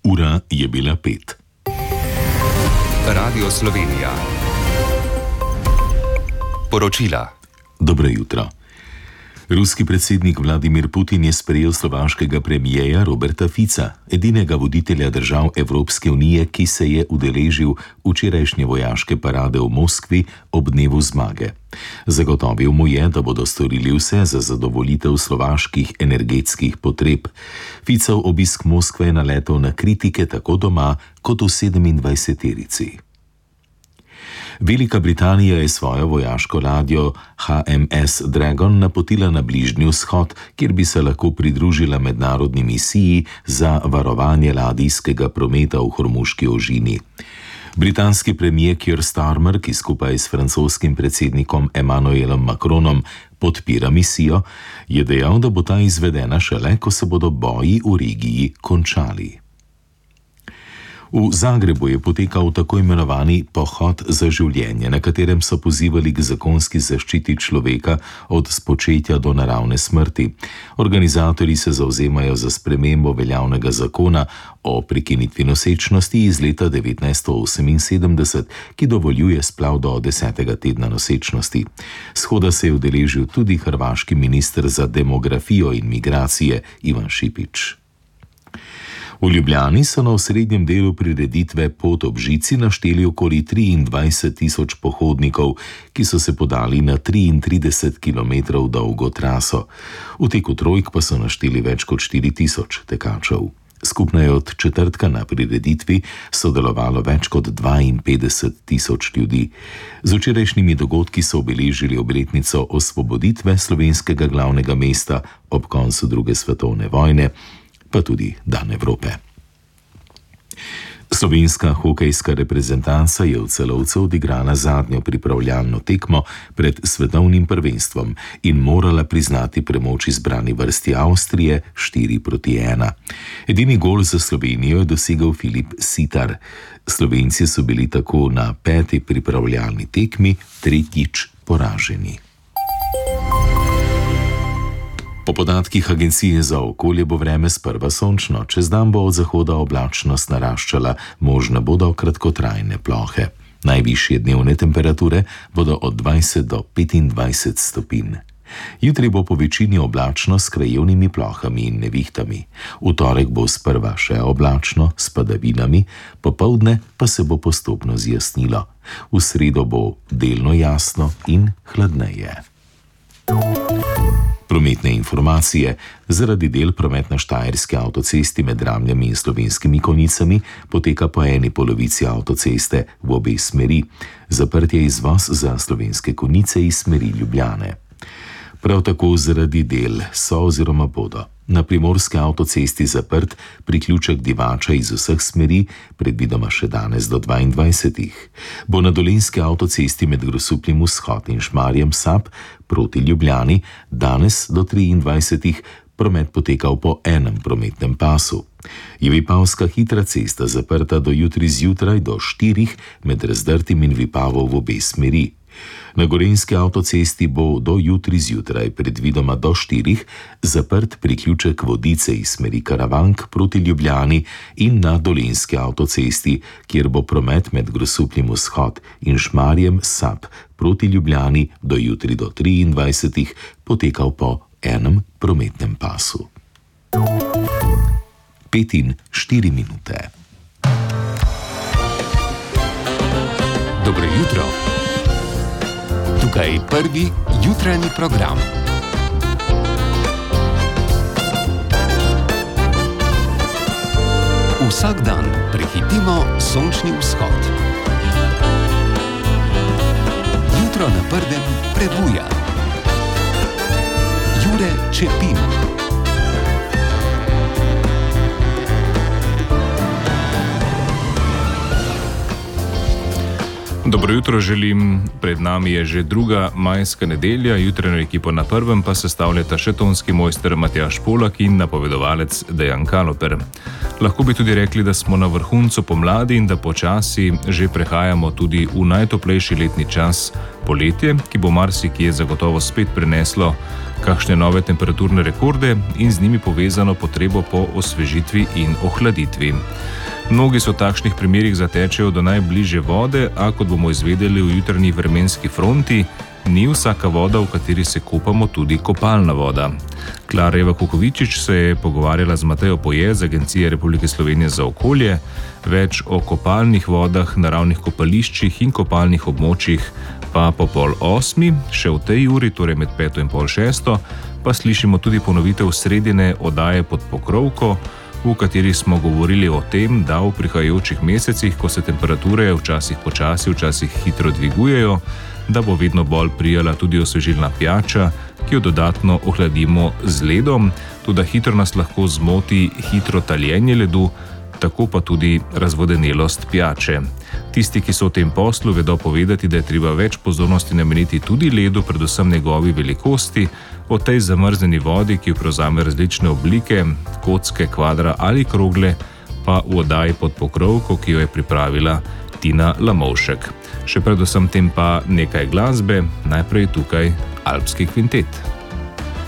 Ura je bila 5. Radio Slovenija. Poročila. Dobro jutro. Ruski predsednik Vladimir Putin je sprejel slovaškega premijeja Roberta Fica, edinega voditelja držav Evropske unije, ki se je udeležil včerajšnje vojaške parade v Moskvi ob dnevu zmage. Zagotovil mu je, da bodo storili vse za zadovoljitev slovaških energetskih potreb. Ficov obisk Moskve je naletel na kritike tako doma kot v 27-terici. Velika Britanija je svojo vojaško ladjo HMS Dragon napotila na Bližnji vzhod, kjer bi se lahko pridružila mednarodni misiji za varovanje ladijskega prometa v Hormuški ožini. Britanski premier Keir Starmer, ki skupaj s francoskim predsednikom Emmanuelom Macronom podpira misijo, je dejal, da bo ta izvedena šele, ko se bodo boji v regiji končali. V Zagrebu je potekal tako imenovani pohod za življenje, na katerem so pozivali k zakonski zaščiti človeka od spočetja do naravne smrti. Organizatorji se zavzemajo za spremembo veljavnega zakona o prekinitvi nosečnosti iz leta 1978, ki dovoljuje splav do 10. tedna nosečnosti. Shoda se je udeležil tudi hrvaški minister za demografijo in migracije Ivan Šipić. V Ljubljani so na osrednjem delu prireditve Pot ob žici našteli okoli 23.000 pohodnikov, ki so se podali na 33 km dolgo traso. V teku trojk pa so našteli več kot 4.000 tekačev. Skupno je od četrtka na prireditvi sodelovalo več kot 52.000 ljudi. Z včerajšnjimi dogodki so obeležili obletnico osvoboditve slovenskega glavnega mesta ob koncu druge svetovne vojne, pa tudi Dan Evrope. Slovenska hokejska reprezentanca je v Celovcu odigrala zadnjo pripravljalno tekmo pred svetovnim prvenstvom in morala priznati premoč izbrani vrsti Avstrije 4-1. Edini gol za Slovenijo je dosegel Filip Sitar. Slovenci so bili tako na 5. pripravljalni tekmi tretjič poraženi. Po podatkih Agencije za okolje bo vreme sprva sončno, čez dan bo od zahoda oblačnost naraščala, možne bodo kratkotrajne plohe. Najvišje dnevne temperature bodo od 20 do 25 stopinj. Jutri bo po večini oblačno s krajevnimi plohami in nevihtami. V torek bo sprva še oblačno s padavinami, popoldne pa se bo postopno zjasnilo. V sredo bo delno jasno in hladneje. Prometne informacije. Zaradi del promet na Štajerski avtocesti med Dramljami in Slovenskimi Konjicami poteka po eni polovici avtoceste v obe smeri. Zaprt je izvoz za Slovenske Konjice iz smeri Ljubljane. Prav tako zaradi del so oziroma bodo na Primorski avtocesti zaprt priključek Divača iz vseh smeri, predvidoma še danes do 22. Bo na Dolenjski avtocesti med Grosupljem vzhod in Šmarjem Sap proti Ljubljani danes do 23. promet potekal po enem prometnem pasu. Je Vipavska hitra cesta zaprta do jutri zjutraj do 4 med Razdrtim in Vipavo v obe smeri. Na Gorenjski avtocesti bo do jutri zjutraj predvidoma do 4 zaprt priključek Vodice iz smeri Karavank proti Ljubljani in na Dolenjski avtocesti, kjer bo promet med Grosupljem vzhod in Šmarjem Sap proti Ljubljani do jutri do 23. potekal po enem prometnem pasu. 5:04 minute. Dobro jutro. Tukaj prvi jutranji program. Vsak dan prehitimo sončni vzhod. Jutro na prvem prebuja. Jure Čepin. Dobro jutro želim, pred nami je že druga majska nedelja, jutranjo ekipo na prvem pa sestavljata še tonski mojster Matjaž Polak in napovedovalec Dejan Kaloper. Lahko bi tudi rekli, da smo na vrhuncu pomladi in da počasi že prehajamo tudi v najtoplejši letni čas, poletje, ki bo marsikje zagotovo spet prineslo kakšne nove temperaturne rekorde in z njimi povezano potrebo po osvežitvi in ohladitvi. Mnogi so v takšnih primerih zatečejo do najbližje vode, a kot bomo izvedeli v jutranji vremenski fronti, ni vsaka voda, v kateri se kopamo, tudi kopalna voda. Klara Eva Kukovičič se je pogovarjala z Matejo Poje z Agencije Republike Slovenije za okolje, več o kopalnih vodah, naravnih kopališčih in kopalnih območjih pa po 7:30, še v tej uri, torej med 5 in pol 6, pa slišimo tudi ponovitev sredine oddaje Pod pokrovko, v kateri smo govorili o tem, da v prihajajočih mesecih, ko se temperature včasih počasi, včasih hitro dvigujejo, da bo vedno bolj prijala tudi osvežilna pijača, ki jo dodatno ohladimo z ledom, tudi hitro nas lahko zmoti hitro taljenje ledu, tako pa tudi razvodenelost pijače. Tisti, ki so v tem poslu, vedo povedati, da je treba več pozornosti nameniti tudi ledu, predvsem njegovi velikosti, o tej zamrznjeni vodi, ki jo prevzame različne oblike, kocke, kvadra ali krogle, pa v oddaji Pod pokrovko, ki jo je pripravila Tina Lamovšek. Še predvsem tem pa nekaj glasbe, najprej tukaj Alpski kvintet.